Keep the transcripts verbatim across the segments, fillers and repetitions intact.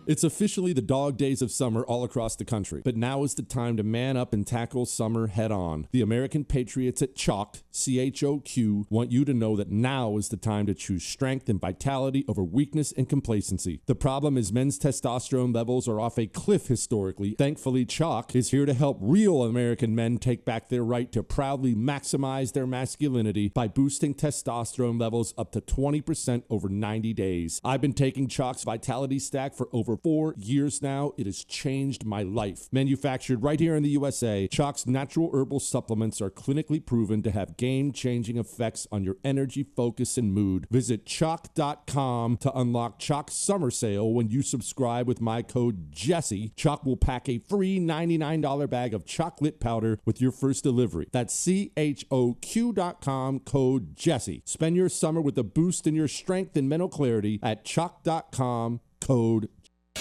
It's officially the dog days of summer all across the country, but now is the time to man up and tackle summer head on. The American Patriots at Choq, C H O Q, want you to know that now is the time to choose strength and vitality over weakness and complacency. The problem is men's testosterone levels are off a cliff historically. Thankfully, Choq is here to help real American men take back their right to proudly maximize their masculinity by boosting testosterone levels up to twenty percent over ninety days. I've been taking Choq's Vitality Stack for over four years now. It has changed my life. Manufactured right here in the U S A, Choq's natural herbal supplements are clinically proven to have game-changing effects on your energy, focus, and mood. Visit choq dot com to unlock Choq's summer sale. When you subscribe with my code Jesse, Choq will pack a free ninety-nine dollars bag of chocolate powder with your first delivery. That's C H O Q dot com, code Jesse. Spend your summer with a boost in your strength and mental clarity at choq dot com, code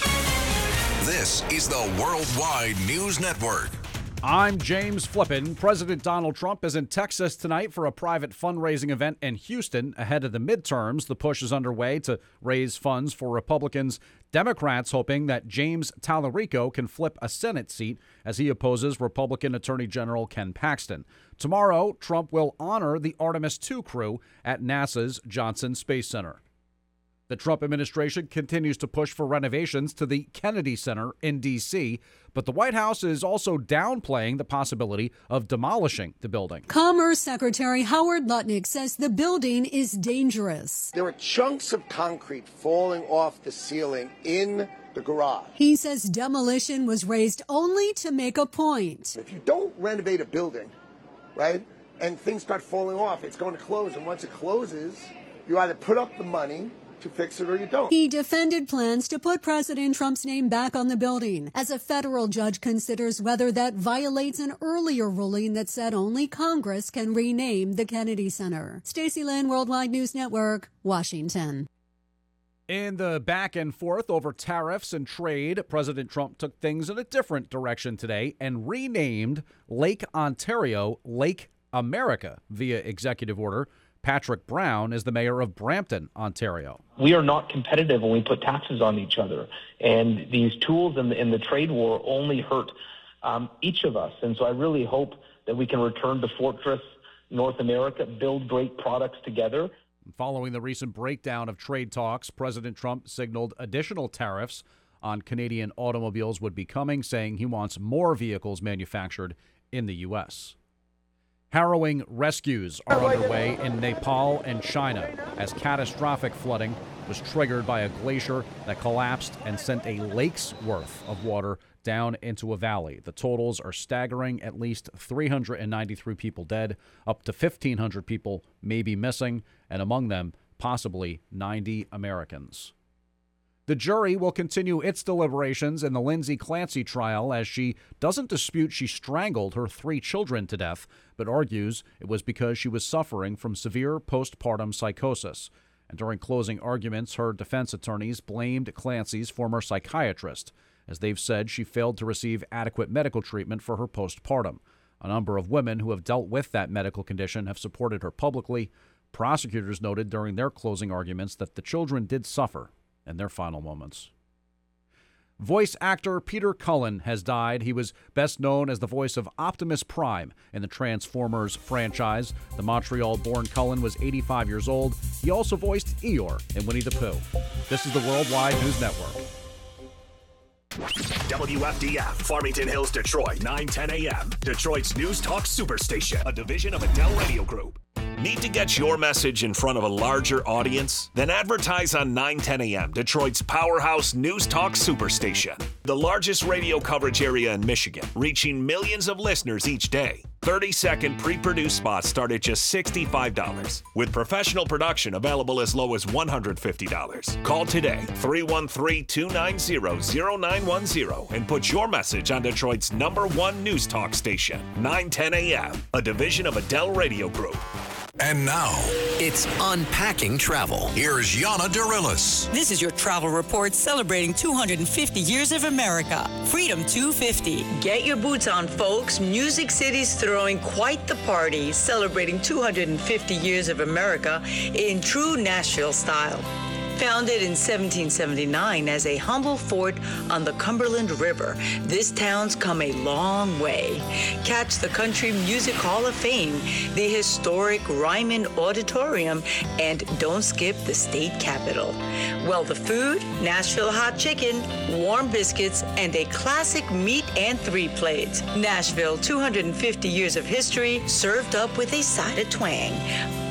This is the Worldwide News Network. I'm James Flippin. President Donald Trump is in Texas tonight for a private fundraising event in Houston ahead of the midterms. The push is underway to raise funds for Republicans. Democrats hoping that James Tallarico can flip a Senate seat as he opposes Republican Attorney General Ken Paxton. Tomorrow, Trump will honor the Artemis two crew at NASA's Johnson Space Center. The Trump administration continues to push for renovations to the Kennedy Center in D C, but the White House is also downplaying the possibility of demolishing the building. Commerce Secretary Howard Lutnick says the building is dangerous. There are chunks of concrete falling off the ceiling in the garage. He says demolition was raised only to make a point. If you don't renovate a building, right, and things start falling off, it's going to close. And once it closes, you either put up the money to fix it or you don't. He defended plans to put President Trump's name back on the building as a federal judge considers whether that violates an earlier ruling that said only Congress can rename the Kennedy Center. Stacey Lynn, Worldwide News Network, Washington. In the back and forth over tariffs and trade, President Trump took things in a different direction today and renamed Lake Ontario Lake America via executive order. Patrick Brown is the mayor of Brampton, Ontario. We are not competitive when we put taxes on each other. And these tools in the, in the trade war only hurt um, each of us. And so I really hope that we can return to Fortress North America, build great products together. Following the recent breakdown of trade talks, President Trump signaled additional tariffs on Canadian automobiles would be coming, saying he wants more vehicles manufactured in the U S Harrowing rescues are underway in Nepal and China as catastrophic flooding was triggered by a glacier that collapsed and sent a lake's worth of water down into a valley. The totals are staggering, at least three hundred ninety-three people dead, up to fifteen hundred people may be missing, and among them, possibly ninety Americans. The jury will continue its deliberations in the Lindsay Clancy trial as she doesn't dispute she strangled her three children to death, but argues it was because she was suffering from severe postpartum psychosis. And during closing arguments, her defense attorneys blamed Clancy's former psychiatrist, as they've said she failed to receive adequate medical treatment for her postpartum. A number of women who have dealt with that medical condition have supported her publicly. Prosecutors noted during their closing arguments that the children did suffer in their final moments. Voice actor Peter Cullen has died. He was best known as the voice of Optimus Prime in the Transformers franchise. The Montreal-born Cullen was eighty-five years old. He also voiced Eeyore in Winnie the Pooh. This is the Worldwide News Network. W F D F, Farmington Hills, Detroit, nine ten a.m. Detroit's News Talk Superstation, a division of Adele Radio Group. Need to get your message in front of a larger audience? Then advertise on nine ten a.m., Detroit's powerhouse News Talk Superstation. The largest radio coverage area in Michigan, reaching millions of listeners each day. thirty-second pre-produced spots start at just sixty-five dollars, with professional production available as low as one hundred fifty dollars. Call today, three one three, two nine zero, zero nine one zero, and put your message on Detroit's number one news talk station, nine ten a.m., a division of Adele Radio Group. And now, it's Unpacking Travel. Here's Yana Dorillis. This is your travel report celebrating two hundred fifty years of America. Freedom two fifty. Get your boots on, folks. Music City's throwing quite the party, celebrating two hundred fifty years of America in true Nashville style. Founded in seventeen seventy-nine as a humble fort on the Cumberland River, this town's come a long way. Catch the Country Music Hall of Fame, the historic Ryman Auditorium, and don't skip the state capitol. Well, the food, Nashville hot chicken, warm biscuits, and a classic meat and three plates. Nashville, two hundred fifty years of history, served up with a side of twang.